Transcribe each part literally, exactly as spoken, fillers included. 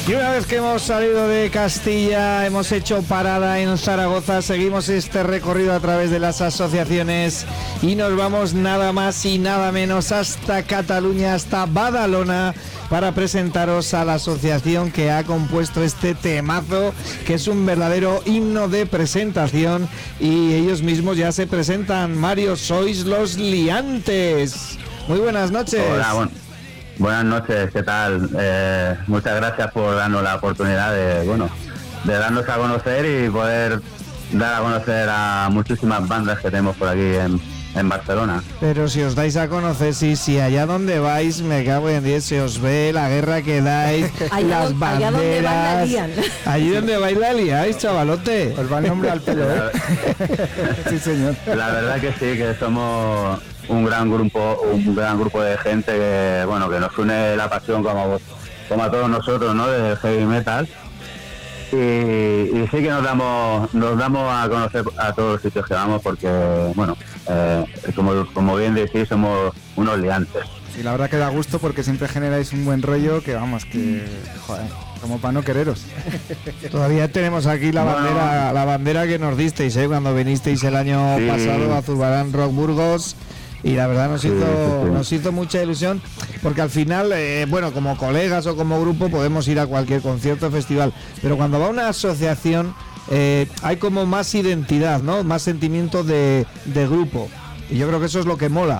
Y una vez que hemos salido de Castilla, hemos hecho parada en Zaragoza, seguimos este recorrido a través de las asociaciones y nos vamos nada más y nada menos hasta Cataluña, hasta Badalona, para presentaros a la asociación que ha compuesto este temazo, que es un verdadero himno de presentación, y ellos mismos ya se presentan. Mario, sois Los Liantes. Muy buenas noches. Hola, bueno. Buenas noches, ¿qué tal? Eh, muchas gracias por darnos la oportunidad de, bueno, de darnos a conocer y poder dar a conocer a muchísimas bandas que tenemos por aquí en, en Barcelona. Pero si os dais a conocer, sí, sí, allá donde vais, me cago en diez, se os ve la guerra que dais, allá las don, banderas. Allá donde la lían. Allí donde vais la liáis, chavalote. Os va el nombre al pelo, ¿eh? Sí, señor. La verdad que sí, que somos un gran grupo, un gran grupo de gente que, bueno, que nos une la pasión como, como a todos nosotros, ¿no? Del heavy metal. Y, y sí que nos damos, nos damos a conocer a todos los sitios que vamos porque, bueno, eh, como, como bien decís, somos unos liantes. Sí, la verdad que da gusto porque siempre generáis un buen rollo que, vamos, que, joder, como para no quereros. Todavía tenemos aquí la bueno, bandera, la bandera que nos disteis, ¿eh? Cuando vinisteis el año sí. pasado a Zurbarán Rock Burgos. Y la verdad nos, sí, hizo, sí, sí. nos hizo mucha ilusión, porque al final, eh, bueno, como colegas o como grupo podemos ir a cualquier concierto o festival, pero cuando va una asociación eh, hay como más identidad, ¿no? Más sentimiento de, de grupo, y yo creo que eso es lo que mola.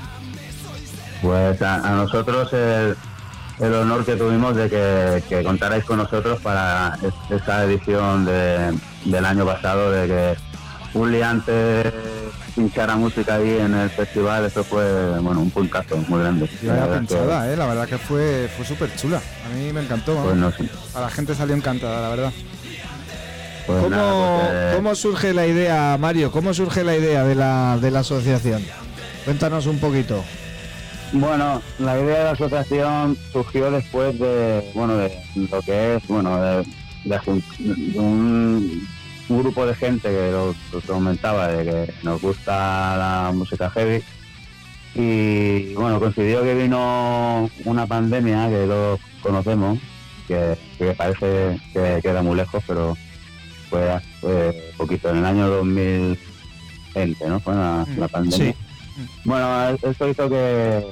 Pues a, a nosotros el, el honor que tuvimos de que, que contarais con nosotros para esta edición de, del año pasado, de que un liante pinchara música ahí en el festival, eso fue, bueno, un puntazo muy grande. Y vaya pensada, eh, la verdad que fue fue súper chula. A mí me encantó. Pues no sé. A la gente salió encantada, la verdad. Pues ¿Cómo, nada, pues, eh, ¿Cómo surge la idea, Mario? ¿Cómo surge la idea de la, de la asociación? Cuéntanos un poquito. Bueno, la idea de la asociación surgió después de, bueno, de lo que es, bueno, de, de, de un, un grupo de gente que lo, lo comentaba, de que nos gusta la música heavy, y bueno, coincidió que vino una pandemia que todos conocemos, que, que parece que queda muy lejos, pero fue hace poquito, en el año dos mil veinte, ¿no? Fue la, la pandemia. Sí. Bueno, esto hizo que,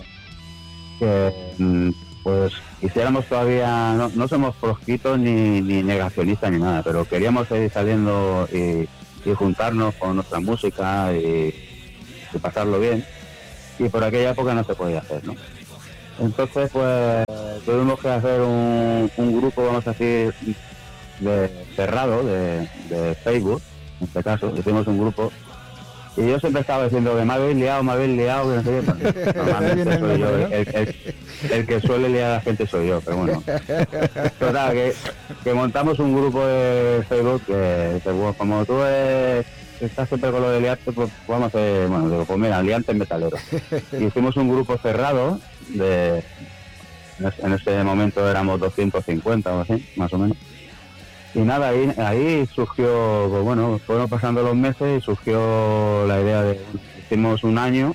que pues quisiéramos todavía, no, no somos proscritos ni, ni negacionistas ni nada, pero queríamos seguir saliendo y, y juntarnos con nuestra música y, y pasarlo bien, y por aquella época no se podía hacer, ¿no? Entonces pues tuvimos que hacer un, un grupo, vamos a decir, de cerrado, de, de Facebook, en este caso, hicimos un grupo. Y yo siempre estaba diciendo que me habéis liado, me habéis liado, que no sé qué. Normalmente soy yo, el, el, el que suele liar a la gente soy yo, pero bueno. Total, que, que montamos un grupo de Facebook que, que bueno, como tú eres, estás siempre con lo de liarte, pues vamos a hacer, bueno, digo, pues mira, liantes metaleros. Y hicimos un grupo cerrado, de en ese momento éramos doscientos cincuenta o así, más o menos. Y nada, ahí, ahí surgió, pues bueno, fueron pasando los meses y surgió la idea de, hicimos un año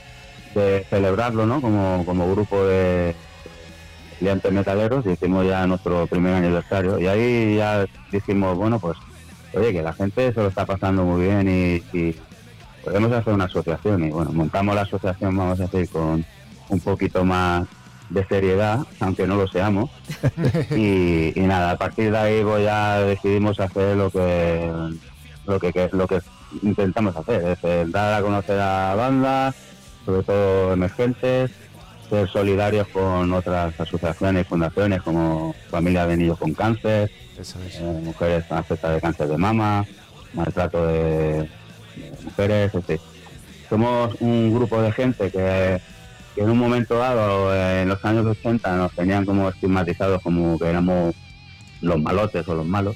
de celebrarlo, ¿no? Como, como grupo de liantes metaleros, y hicimos ya nuestro primer aniversario. Y ahí ya dijimos, bueno, pues, oye, que la gente se lo está pasando muy bien y, y podemos hacer una asociación. Y bueno, montamos la asociación, vamos a decir, con un poquito más de seriedad, aunque no lo seamos, y, y nada, a partir de ahí pues ya decidimos hacer lo que lo que, que lo que intentamos hacer, es el dar a conocer a bandas, sobre todo emergentes, ser solidarios con otras asociaciones y fundaciones como Familia de Niños con Cáncer, Eso es. eh, mujeres afectadas de cáncer de mama, maltrato de, de mujeres, etcétera. Somos un grupo de gente que que en un momento dado, en los años ochenta, nos tenían como estigmatizados como que éramos los malotes o los malos,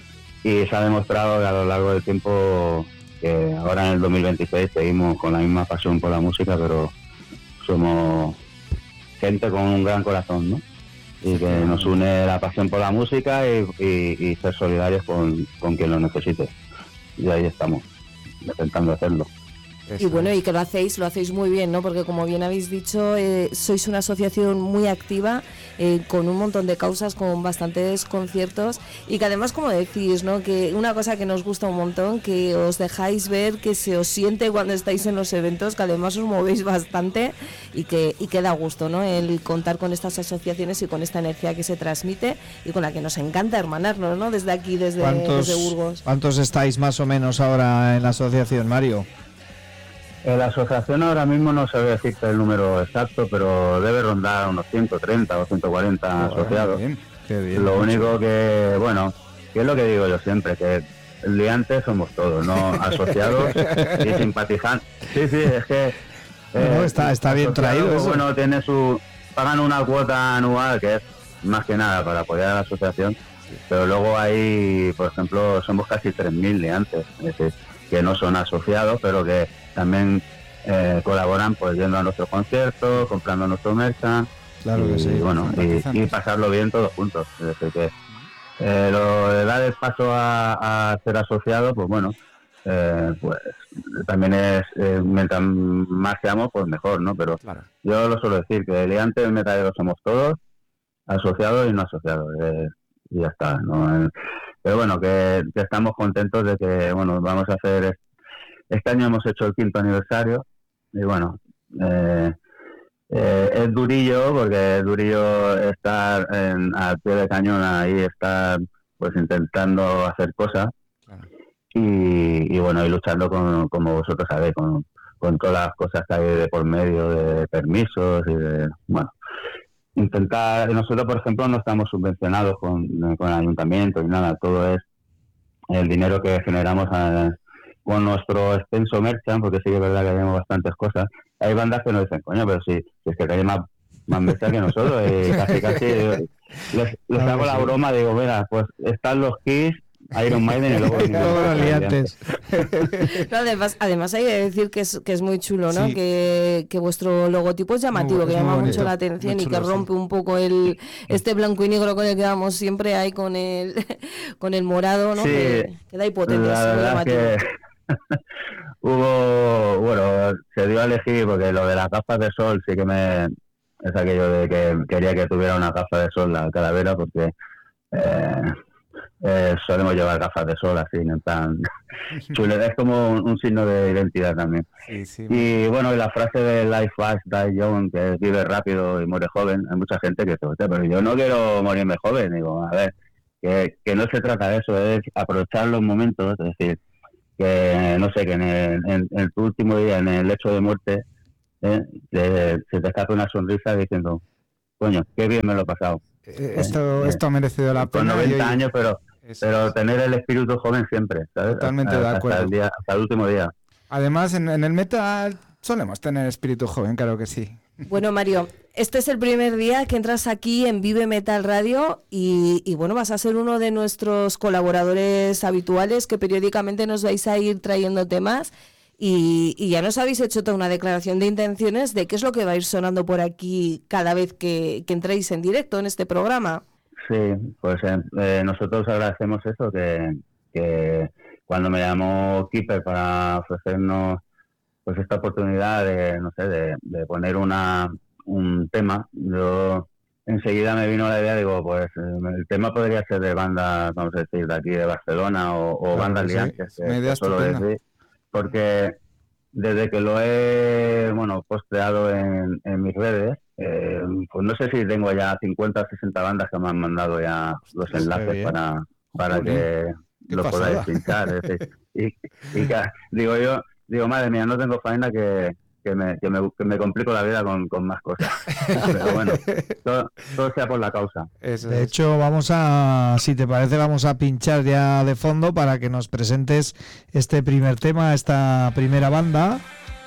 y se ha demostrado que a lo largo del tiempo, que ahora en el dos mil veintiséis seguimos con la misma pasión por la música, pero somos gente con un gran corazón, ¿no? Y que nos une la pasión por la música y, y, y ser solidarios con, con quien lo necesite, y ahí estamos, intentando hacerlo. Eso y bueno, es. Y que lo hacéis, lo hacéis muy bien, ¿no? Porque como bien habéis dicho, eh, sois una asociación muy activa, eh, con un montón de causas, con bastantes conciertos, y que además, como decís, ¿no? Que una cosa que nos gusta un montón, que os dejáis ver, que se os siente cuando estáis en los eventos, que además os movéis bastante y que, y que da gusto, ¿no? El contar con estas asociaciones y con esta energía que se transmite y con la que nos encanta hermanarnos, ¿no? Desde aquí, desde, ¿Cuántos, desde Burgos. ¿Cuántos estáis más o menos ahora en la asociación, Mario? En la asociación ahora mismo no sabría decirte el número exacto, pero debe rondar unos ciento treinta o ciento cuarenta oh, asociados. Bien, qué bien, lo mucho. Único que, bueno, que es lo que digo yo siempre, que liantes somos todos, no asociados y simpatizantes. Sí, sí, es que... Eh, no, está está bien traído eso. Bueno, tiene su... pagan una cuota anual que es más que nada para apoyar a la asociación, pero luego hay, por ejemplo, somos casi tres mil liantes, es decir, que no son asociados, pero que también eh, colaboran pues yendo a nuestros conciertos, comprando nuestro merchan, claro y, que sí, bueno, y, y pasarlo bien todos juntos. Es decir, que eh, lo de dar el paso a, a ser asociado, pues bueno, eh, pues también es, eh, mientras más seamos, pues mejor, ¿no? Pero claro. Yo lo suelo decir, que liantes metaleros somos todos, asociados y no asociados, eh, y ya está, ¿no? Pero bueno, que, que estamos contentos de que, bueno, vamos a hacer... Este año hemos hecho el quinto aniversario y bueno, eh, eh, es durillo porque es durillo estar en, al pie de cañón ahí, estar pues intentando hacer cosas claro. y, y bueno, y luchando con, como vosotros sabéis, con, con todas las cosas que hay de por medio de permisos y de, bueno, intentar, nosotros por ejemplo no estamos subvencionados con, con el ayuntamiento y nada, todo es el dinero que generamos a, con nuestro extenso merchan, porque sí que es verdad que tenemos bastantes cosas. Hay bandas que nos dicen, coño, pero si, si es que hay más, más merchan que nosotros, y casi casi les, les hago la broma, digo, mira, pues están los Kiss, Iron Maiden y luego los liantes. No, además, además hay que decir que es, que es muy chulo, ¿no? Sí. Que, que vuestro logotipo es llamativo, muy, que llama mucho la atención chulo, y que rompe sí. un poco el este blanco y negro con el que vamos siempre ahí con el con el morado, ¿no? Sí, que, que da hipotencia. La verdad que hubo, bueno, se dio a elegir porque lo de las gafas de sol sí que me es aquello de que quería que tuviera una gafa de sol la calavera porque eh, eh, solemos llevar gafas de sol así, en plan chulo, es como un, un signo de identidad también. Sí, sí, y bueno, y la frase de Life Fast, Die Young, que es vive rápido y muere joven, hay mucha gente que dice, pero yo no quiero morirme joven, digo, a ver, que, que no se trata de eso, es aprovechar los momentos, es decir, que no sé, que en, el, en, en tu último día, en el lecho de muerte, eh, te, se te escapa una sonrisa diciendo, coño, qué bien me lo he pasado. Eh, esto, eh, esto ha merecido la pena. Con noventa años, pero, pero tener el espíritu joven siempre, ¿sabes? Totalmente hasta, de acuerdo. Hasta el, día, hasta el último día. Además, en, en el metal solemos tener espíritu joven, claro que sí. Bueno, Mario, este es el primer día que entras aquí en Vive Metal Radio y, y bueno, vas a ser uno de nuestros colaboradores habituales que periódicamente nos vais a ir trayendo temas y, y ya nos habéis hecho toda una declaración de intenciones de qué es lo que va a ir sonando por aquí cada vez que, que entréis en directo en este programa. Sí, pues eh, eh, nosotros agradecemos eso, que, que cuando me llamó Keeper para ofrecernos pues esta oportunidad de, no sé, de, de poner una un tema, yo enseguida me vino la idea, digo, pues el tema podría ser de bandas, vamos a decir, de aquí de Barcelona o, o claro, bandas liantes, sí, que, que solo decir, porque desde que lo he, bueno, posteado en, en mis redes, eh, pues no sé si tengo ya cincuenta o sesenta bandas que me han mandado ya los enlaces para, para que lo pasada. Podáis pinchar, es decir, y, y que, digo yo, Digo, madre mía, no tengo faena que, que, me, que, me, que me complico la vida con, con más cosas. Pero bueno, todo, todo sea por la causa. Eso de es. Hecho, vamos a, si te parece, vamos a pinchar ya de fondo para que nos presentes este primer tema, esta primera banda.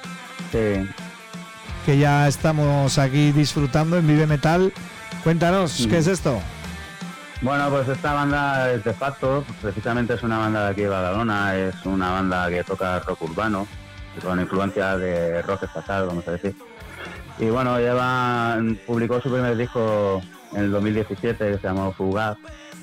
Sí. Que ya estamos aquí disfrutando en Vive Metal. Cuéntanos, sí. ¿Qué es esto? Bueno, pues esta banda es de facto, precisamente es una banda de aquí de Badalona, es una banda que toca rock urbano, con influencia de rock estatal, vamos a decir. Y bueno, lleva, publicó su primer disco en el dos mil diecisiete, que se llamó Fugaz.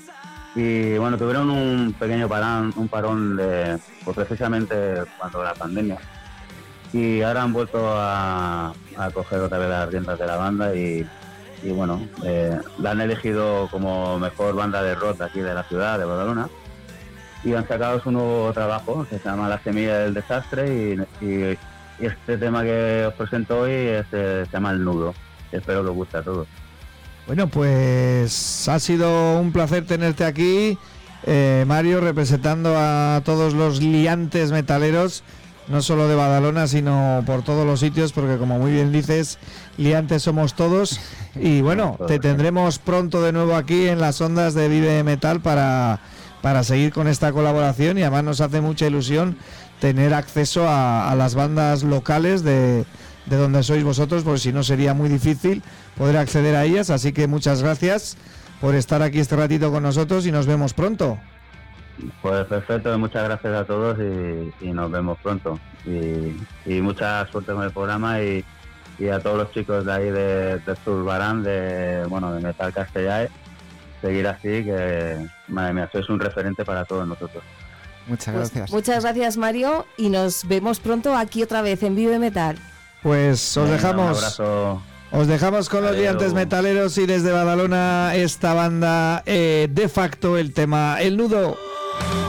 Y bueno, tuvieron un pequeño parón, un parón de, pues precisamente cuando la pandemia. y ahora han vuelto a, a coger otra vez las riendas de la banda y, y bueno, eh, la han elegido como mejor banda de rock aquí de la ciudad de Badalona y han sacado su nuevo trabajo que se llama La Semilla del Desastre y, y, y este tema que os presento hoy es, eh, se llama El Nudo. Espero que os guste a todos. Bueno, pues ha sido un placer tenerte aquí, eh, Mario, representando a todos los liantes metaleros, no solo de Badalona, sino por todos los sitios, porque como muy bien dices, liantes somos todos. Y bueno, te tendremos pronto de nuevo aquí en las ondas de Vive Metal para, para seguir con esta colaboración, y además nos hace mucha ilusión tener acceso a, a las bandas locales de, de donde sois vosotros, porque si no sería muy difícil poder acceder a ellas. Así que muchas gracias por estar aquí este ratito con nosotros y nos vemos pronto. Pues perfecto, muchas gracias a todos y, y nos vemos pronto. Y, y mucha suerte con el programa y, y a todos los chicos de ahí de, de Zurbarán, de, bueno, de Metal Castellae, seguir así, que madre mía, sois un referente para todos nosotros. Muchas Pues, gracias. muchas gracias, Mario, y nos vemos pronto aquí otra vez en Vive Metal. Pues os Venga, dejamos. Un abrazo. Os dejamos con los Adeu. liantes metaleros y desde Badalona esta banda, eh, de facto, el tema El Nudo.